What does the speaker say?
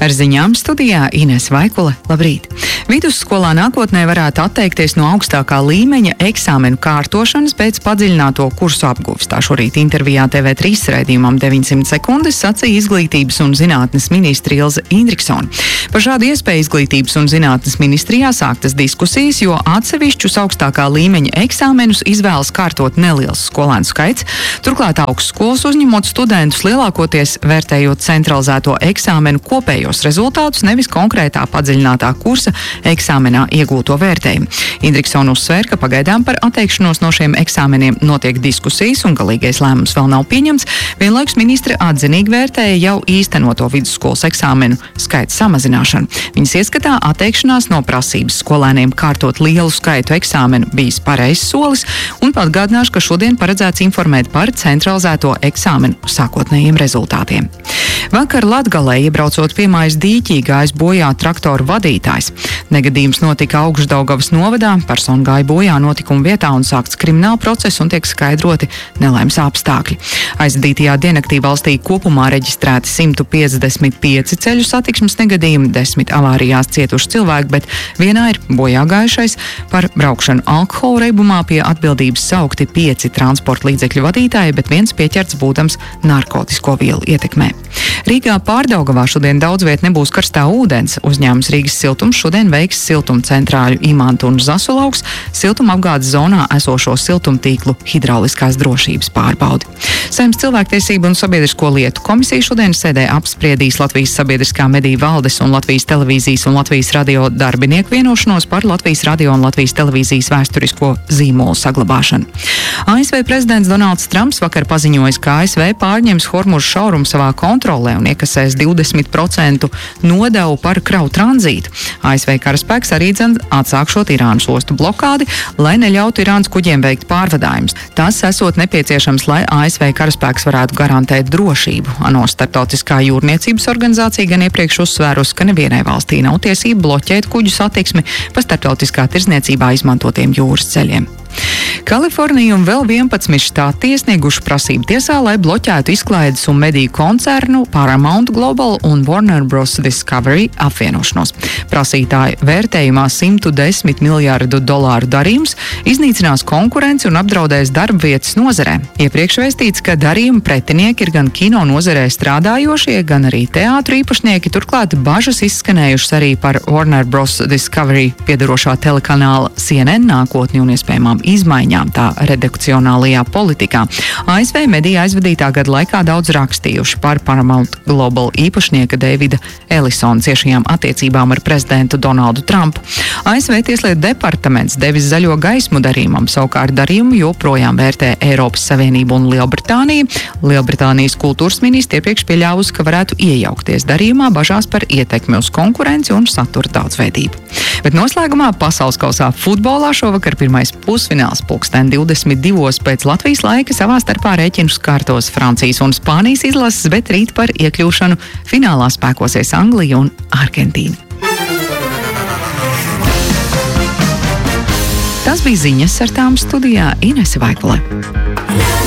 Ar ziņām studijā Ines Vaikule. Labrīt! Vidusskolā nākotnē varētu atteikties no augstākā līmeņa eksāmenu kārtošanas pēc padziļināto kursu apguves. Tā šorīt intervijā TV3 raidījumam 900 sekundes sacīja Izglītības un zinātnes ministre Ilze Indriksone. Par šādu iespēju Izglītības un zinātnes ministrijā sāktas diskusijas, jo atsevišķus augstākā līmeņa eksāmenus izvēlas kārtot neliels skolēnu skaits. Turklāt augstskolas uzņemot studentus lielākoties vērtējot centralizēto eksāmenu kopējos rezultātus, nevis konkrētā padziļinātā kursa eksāmenā iegūto vērtējumu. Indriksone uzsvēra, ka pagaidām par atteikšanos no šiem eksāmeniem notiek diskusijas un galīgais lēmums vēl nav pieņemts. Vienlaikus ministre atzinīgi vērtēja jau īstenoto vidusskolas eksāmenu skaita samazināšanu. Viņas ieskatā atteikšanās no prasības skolēniem kārtot lielu skaitu eksāmenu bijis pareizs solis, un atgādināšu, ka šodien paredzēts informēt par centralizēto eksāmenu sākotnējiem rezultātiem. Vakar Latgalē, iebraucot piemājas dīķī, gājis bojā traktoru vadītājs. Negadījums notika Augšdaugavas novadā, persona gāja bojā notikuma vietā un sākts krimināla process un tiek skaidroti nelaimes apstākļi. Aizvadītajā diennaktī valstī kopumā reģistrēti 155 ceļu satiksmes negadījumi, 10 avārijās cietuši cilvēki, bet vienā ir bojā gājušais. Par braukšanu alkohola reibumā pie atbildības saukti 5 transporta līdzekļu vadītāji, bet viens pieķerts būdams narkotisko vielu ietekmē. Rīgā Pārdaugavā šodien daudz viet nebūs karstā ūdens. Uzņēmums Rīgas siltums šodien veiks siltumcentrāļu Imantu un Zasulauks siltumapgādes zonā esošo siltumtīklu hidrauliskās drošības pārbaudi. Saeimas cilvēktiesību un sabiedrisko lietu komisija šodien sēdē apspriedīs Latvijas sabiedriskā mediju valdes un Latvijas televīzijas un Latvijas radio darbinieku vienošanos par Latvijas radio un Latvijas televīzijas vēsturisko zīmolu saglabāšanu. ASV prezidents Donalds Trumps vakar paziņojis, ka ASV pārņems Hormuza šaurumu savā kontrolē un iekasēs 20% nodevu par kravu tranzītu. ASV karaspēks arī atsākšot Irānas ostu blokādi, lai neļautu Irānas kuģiem veikt pārvadājumus. Tas esot nepieciešams, lai ASV karaspēks varētu garantēt drošību. ANO starptautiskā jūrniecības organizācija gan iepriekš uzsvērusi, ka nevienai valstī nav tiesība bloķēt kuģu satiksmi pa starptautiskā tirdzniecībā izmantotiem jūras ceļiem. Kalifornija un vēl 11 štāti iesnieguši prasību tiesā, lai bloķētu izklaides un mediju koncernu Paramount Global un Warner Bros. Discovery apvienošanos. Prasītāju vērtējumā $110 miljārdu darījums iznīcinās konkurenci un apdraudēs darba vietas nozarē. Iepriekš vēstīts, ka darījuma pretinieki ir gan kino nozarē strādājošie, gan arī teātru īpašnieki. Turklāt bažas izskanējušas arī par Warner Bros. Discovery piedarošā telekanāla CNN nākotni un iespējamām izmaiņām tā redakcionālajā politikā. ASV mediji aizvadītā gada laikā daudz rakstījuši par Paramount Global īpašnieka Davida Ellisona ciešajām attiecībām ar prezidentu Donaldu Trumpu. ASV tieslietu departaments devis zaļo gaismu darījumam, savukārt darījumu joprojām vērtē Eiropas Savienība un Lielbritānija. Lielbritānijas kultūras ministre iepriekš pieļāvusi, ka varētu iejaukties darījumā, bažās par ietekmi uz konkurenci un satura daudzveidību. Bet noslēgumā pasaules kausā futbolā šovakar pirmais pusfināls 22:00 pēc Latvijas laika savā starpā rēķinus kārtos Francijas un Spānijas izlases, bet rīt par iekļūšanu finālā spēkosies Anglija un Argentīna. Tas bija ziņas, ar tām studijā Inese Vaikule.